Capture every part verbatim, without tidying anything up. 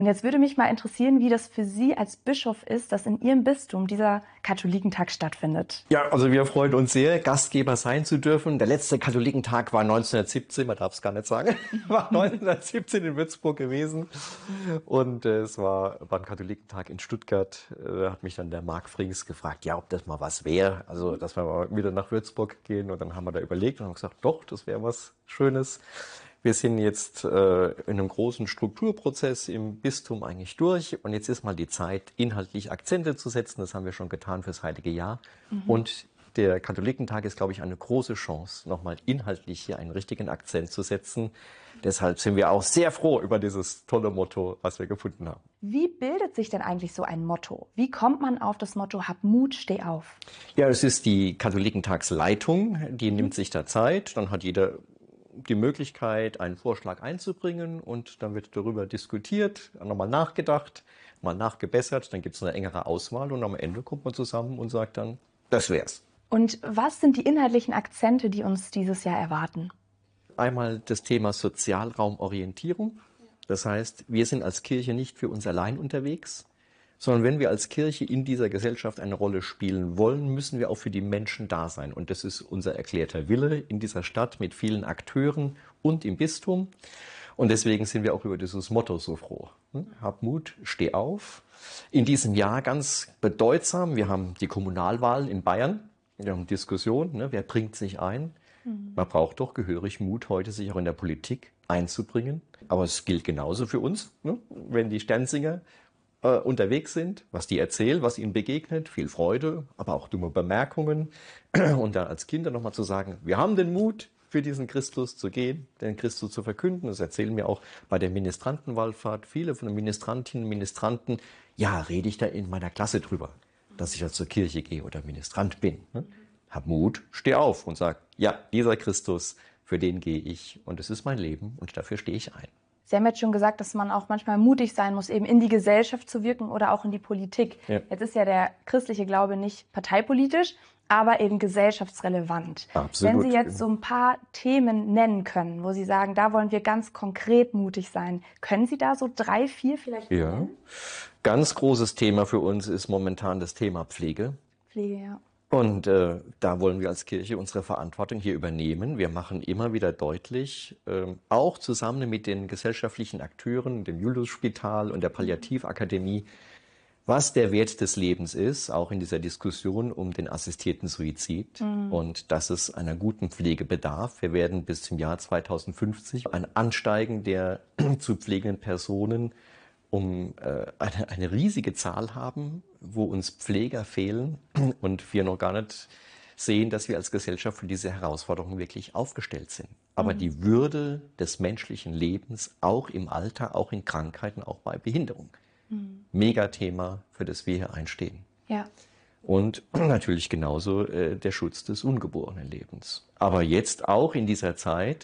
Und jetzt würde mich mal interessieren, wie das für Sie als Bischof ist, dass in Ihrem Bistum dieser Katholikentag stattfindet. Ja, also wir freuen uns sehr, Gastgeber sein zu dürfen. Der letzte Katholikentag war neunzehnhundertsiebzehn, man darf es gar nicht sagen, war neunzehnhundertsiebzehn in Würzburg gewesen. Und äh, es war beim Katholikentag in Stuttgart, äh, hat mich dann der Marc Frings gefragt, ja, ob das mal was wäre. Also, dass wir mal wieder nach Würzburg gehen. Und dann haben wir da überlegt und haben gesagt, doch, das wäre was Schönes. Wir sind jetzt äh, in einem großen Strukturprozess im Bistum eigentlich durch und jetzt ist mal die Zeit, inhaltlich Akzente zu setzen. Das haben wir schon getan fürs Heilige Jahr. Mhm. Und der Katholikentag ist, glaube ich, eine große Chance, nochmal inhaltlich hier einen richtigen Akzent zu setzen. Deshalb sind wir auch sehr froh über dieses tolle Motto, was wir gefunden haben. Wie bildet sich denn eigentlich so ein Motto? Wie kommt man auf das Motto, hab Mut, steh auf? Ja, es ist die Katholikentagsleitung, die mhm. nimmt sich da Zeit. Dann hat jeder die Möglichkeit, einen Vorschlag einzubringen und dann wird darüber diskutiert, nochmal nachgedacht, mal nachgebessert, dann gibt es eine engere Auswahl und am Ende kommt man zusammen und sagt dann, das wär's. Und was sind die inhaltlichen Akzente, die uns dieses Jahr erwarten? Einmal das Thema Sozialraumorientierung. Das heißt, wir sind als Kirche nicht für uns allein unterwegs, sondern wenn wir als Kirche in dieser Gesellschaft eine Rolle spielen wollen, müssen wir auch für die Menschen da sein. Und das ist unser erklärter Wille in dieser Stadt mit vielen Akteuren und im Bistum. Und deswegen sind wir auch über dieses Motto so froh. Hab Mut, steh auf. In diesem Jahr ganz bedeutsam, wir haben die Kommunalwahlen in Bayern. Wir haben Diskussion, ne? Wer bringt sich ein? Mhm. Man braucht doch gehörig Mut, heute sich auch in der Politik einzubringen. Aber es gilt genauso für uns, ne? Wenn die Sternsinger äh, unterwegs sind, was die erzählen, was ihnen begegnet, viel Freude, aber auch dumme Bemerkungen. Und dann als Kinder nochmal zu sagen, wir haben den Mut, für diesen Christus zu gehen, den Christus zu verkünden. Das erzählen mir auch bei der Ministrantenwallfahrt viele von den Ministrantinnen und Ministranten. Ja, rede ich da in meiner Klasse drüber, dass ich ja zur Kirche gehe oder Ministrant bin. Ne? Hab Mut, steh auf und sag, ja, dieser Christus, für den gehe ich und es ist mein Leben und dafür stehe ich ein. Sie haben jetzt schon gesagt, dass man auch manchmal mutig sein muss, eben in die Gesellschaft zu wirken oder auch in die Politik. Ja. Jetzt ist ja der christliche Glaube nicht parteipolitisch, aber eben gesellschaftsrelevant. Absolut. Wenn Sie jetzt so ein paar Themen nennen können, wo Sie sagen, da wollen wir ganz konkret mutig sein, können Sie da so drei, vier vielleicht Ja. nennen? Ganz großes Thema für uns ist momentan das Thema Pflege. Pflege, ja. Und äh, da wollen wir als Kirche unsere Verantwortung hier übernehmen. Wir machen immer wieder deutlich, äh, auch zusammen mit den gesellschaftlichen Akteuren, dem Juliusspital und der Palliativakademie, was der Wert des Lebens ist, auch in dieser Diskussion um den assistierten Suizid mhm. und dass es einer guten Pflege bedarf. Wir werden bis zum Jahr zweitausendfünfzig ein Ansteigen der zu pflegenden Personen um äh, eine, eine riesige Zahl haben, wo uns Pfleger fehlen und wir noch gar nicht sehen, dass wir als Gesellschaft für diese Herausforderungen wirklich aufgestellt sind. Aber mhm. die Würde des menschlichen Lebens, auch im Alter, auch in Krankheiten, auch bei Behinderung. Mhm. Megathema, für das wir hier einstehen. Ja. Und natürlich genauso äh, der Schutz des ungeborenen Lebens. Aber jetzt auch in dieser Zeit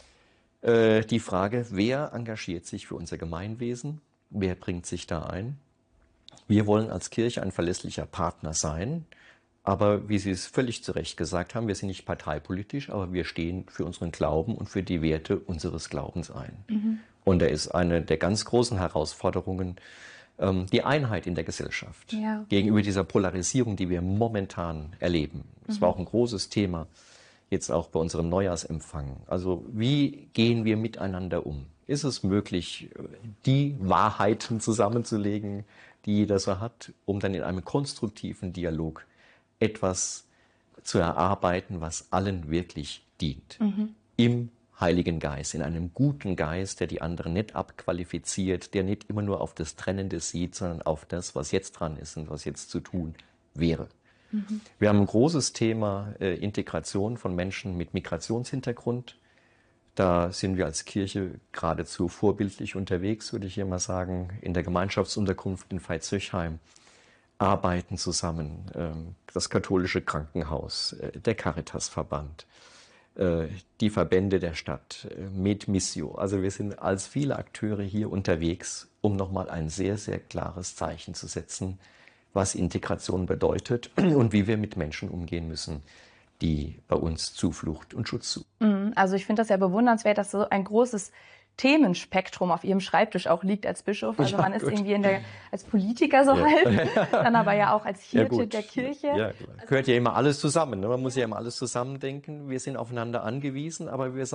äh, die Frage, wer engagiert sich für unser Gemeinwesen? Wer bringt sich da ein? Wir wollen als Kirche ein verlässlicher Partner sein, aber wie Sie es völlig zu Recht gesagt haben, wir sind nicht parteipolitisch, aber wir stehen für unseren Glauben und für die Werte unseres Glaubens ein. Mhm. Und da ist eine der ganz großen Herausforderungen ähm, die Einheit in der Gesellschaft ja. gegenüber dieser Polarisierung, die wir momentan erleben. Das mhm. war auch ein großes Thema, jetzt auch bei unserem Neujahrsempfang. Also wie gehen wir miteinander um? Ist es möglich, die Wahrheiten zusammenzulegen, die jeder so hat, um dann in einem konstruktiven Dialog etwas zu erarbeiten, was allen wirklich dient? Mhm. Im Heiligen Geist, in einem guten Geist, der die anderen nicht abqualifiziert, der nicht immer nur auf das Trennende sieht, sondern auf das, was jetzt dran ist und was jetzt zu tun wäre. Mhm. Wir haben ein großes Thema äh, Integration von Menschen mit Migrationshintergrund. Da sind wir als Kirche geradezu vorbildlich unterwegs, würde ich hier mal sagen, in der Gemeinschaftsunterkunft in Veitshöchheim, arbeiten zusammen, das katholische Krankenhaus, der Caritasverband, die Verbände der Stadt, MedMissio. Also wir sind als viele Akteure hier unterwegs, um nochmal ein sehr, sehr klares Zeichen zu setzen, was Integration bedeutet und wie wir mit Menschen umgehen müssen, die bei uns Zuflucht und Schutz suchen. Also ich finde das ja bewundernswert, dass so ein großes Themenspektrum auf ihrem Schreibtisch auch liegt als Bischof. Also ja, man ist gut. irgendwie in der, als Politiker so ja. halb, dann aber ja auch als Hirte ja, der Kirche. Ja, gehört ja immer alles zusammen. Ne? Man muss ja immer alles zusammendenken. Wir sind aufeinander angewiesen, aber wir